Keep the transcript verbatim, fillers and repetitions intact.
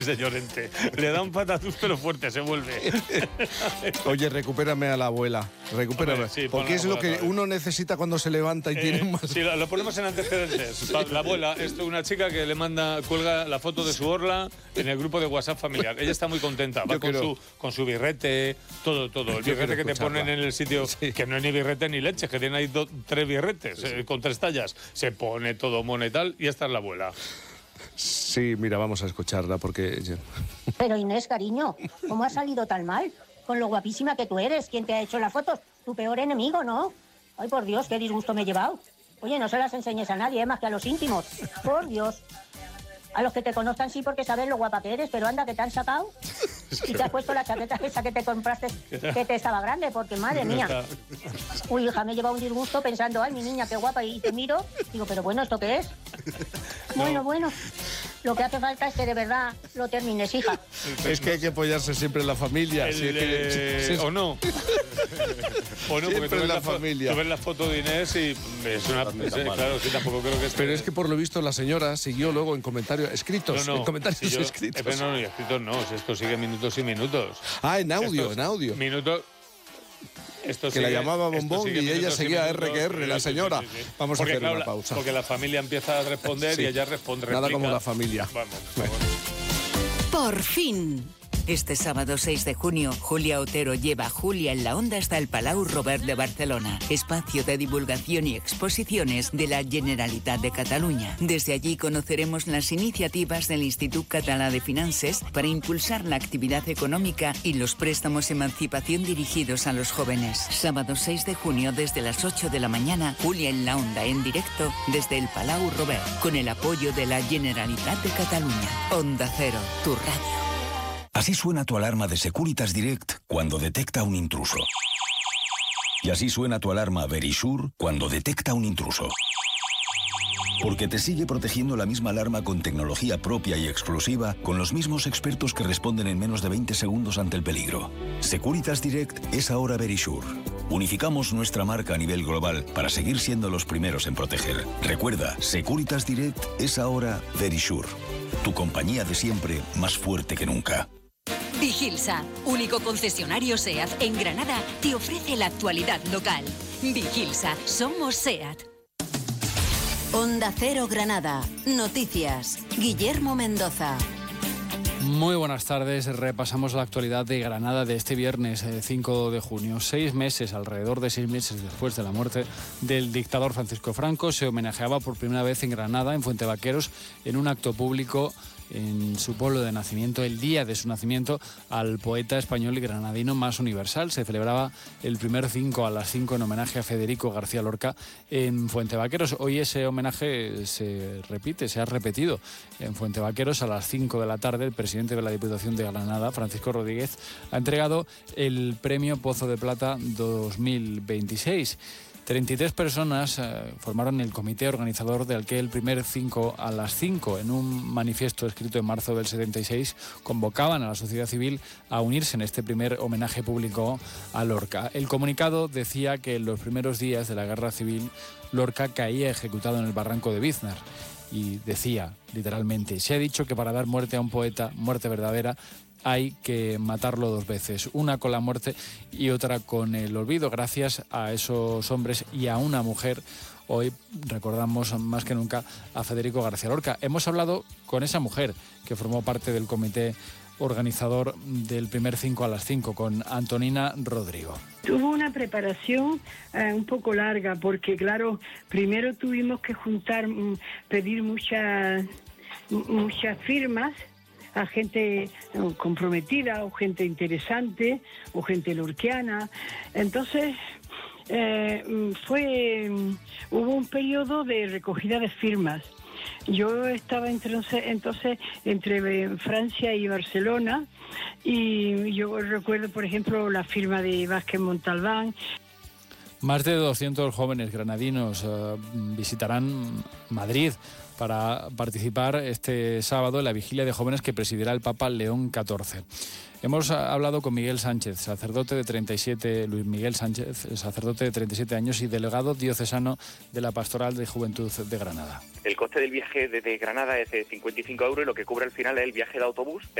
de Llorente. Le da un patatús pero fuerte, se vuelve. Oye, recupérame a la abuela. Recupérame. Sí, porque es lo que uno necesita cuando se levanta y eh, tiene más... Sí, lo, lo ponemos en antecedentes. La abuela es una chica que le manda, cuelga la foto de su orla en el grupo de WhatsApp familiar. Ella está muy contenta. Va con su, con su birrete, todo, todo. El birrete que te ponen en el sitio, sí. Que no es ni birrete ni leche, que tiene ahí do, tres birretes, sí. eh, con tres tallas. Se pone todo mono y tal, y esta es la abuela. Sí, mira, vamos a escucharla porque... Pero Inés, cariño, ¿cómo has salido tan mal? Con lo guapísima que tú eres, ¿quién te ha hecho las fotos? Tu peor enemigo, ¿no? Ay, por Dios, qué disgusto me he llevado. Oye, no se las enseñes a nadie, más que a los íntimos. Por Dios. A los que te conozcan sí porque saben lo guapa que eres, pero anda, que te han sacado. Y te has puesto la chaqueta esa que te compraste, que te estaba grande, porque madre mía. Uy, hija, me he llevado un disgusto pensando, ay, mi niña, qué guapa, y te miro, digo, pero bueno, ¿esto qué es? No. Bueno, bueno, lo que hace falta es que de verdad lo termines, hija. Es que hay que apoyarse siempre en la familia. El, sí, eh, sí, sí. ¿O no? O no, porque tú ves, en la la familia. tú ves la foto de Inés y es una... Es, claro, sí, tampoco creo que esté... Pero es que por lo visto la señora siguió luego en comentarios escritos. No, no, en comentarios si yo, escritos. Eh, no, no, escritos no, si esto sigue minutos y minutos. Ah, en audio, Estos en audio. Minutos... Esto que sigue, la llamaba Bombón y ella seguía R que R, la señora. Sí, sí, sí. Vamos porque, a hacer claro, una pausa. Porque la familia empieza a responder sí. y ella responde. Nada replica. como la familia. Vamos, vamos. Por fin. Este sábado seis de junio, Julia Otero lleva a Julia en la Onda hasta el Palau Robert de Barcelona, espacio de divulgación y exposiciones de la Generalitat de Cataluña. Desde allí conoceremos las iniciativas del Institut Català de Finances para impulsar la actividad económica y los préstamos emancipación dirigidos a los jóvenes. Sábado seis de junio desde las ocho de la mañana, Julia en la Onda en directo desde el Palau Robert, con el apoyo de la Generalitat de Cataluña. Onda Cero, tu radio. Así suena tu alarma de Securitas Direct cuando detecta un intruso. Y así suena tu alarma Verisure cuando detecta un intruso. Porque te sigue protegiendo la misma alarma con tecnología propia y exclusiva, con los mismos expertos que responden en menos de veinte segundos ante el peligro. Securitas Direct es ahora Verisure. Unificamos nuestra marca a nivel global para seguir siendo los primeros en proteger. Recuerda, Securitas Direct es ahora Verisure. Tu compañía de siempre más fuerte que nunca. Vigilsa, único concesionario SEAT en Granada, te ofrece la actualidad local. Vigilsa, somos SEAT. Onda Cero Granada. Noticias. Guillermo Mendoza. Muy buenas tardes. Repasamos la actualidad de Granada de este viernes cinco de junio. Seis meses, alrededor de seis meses después de la muerte del dictador Francisco Franco, se homenajeaba por primera vez en Granada, en Fuentevaqueros, en un acto público en su pueblo de nacimiento, el día de su nacimiento, al poeta español y granadino más universal. Se celebraba el primer cinco a las cinco en homenaje a Federico García Lorca en Fuentevaqueros. Hoy ese homenaje se repite, se ha repetido en Fuentevaqueros a las cinco de la tarde. El presidente de la Diputación de Granada, Francisco Rodríguez, ha entregado el premio Pozo de Plata dos mil veintiséis. treinta y tres personas eh, formaron el comité organizador de aquel primer cinco a las cinco. En un manifiesto escrito en marzo del setenta y seis convocaban a la sociedad civil a unirse en este primer homenaje público a Lorca. El comunicado decía que en los primeros días de la guerra civil Lorca caía ejecutado en el barranco de Biznar. Y decía, literalmente, se ha dicho que para dar muerte a un poeta, muerte verdadera, hay que matarlo dos veces, una con la muerte y otra con el olvido. Gracias a esos hombres y a una mujer, hoy recordamos más que nunca a Federico García Lorca. Hemos hablado con esa mujer que formó parte del comité organizador del primer cinco a las cinco, con Antonina Rodrigo. Tuvo una preparación eh, un poco larga, porque claro, primero tuvimos que juntar, pedir muchas muchas firmas a gente comprometida o gente interesante o gente lorquiana. Entonces eh, fue hubo un periodo de recogida de firmas. Yo estaba entonces, entonces entre Francia y Barcelona, y yo recuerdo, por ejemplo, la firma de Vázquez Montalbán. Más de doscientos jóvenes granadinos uh, visitarán Madrid para participar este sábado en la vigilia de jóvenes que presidirá el Papa León catorce. Hemos hablado con Miguel Sánchez, sacerdote de treinta y siete, Luis Miguel Sánchez, sacerdote de treinta y siete años y delegado diocesano de la Pastoral de Juventud de Granada. El coste del viaje desde Granada es de cincuenta y cinco euros y lo que cubre al final es el viaje de autobús.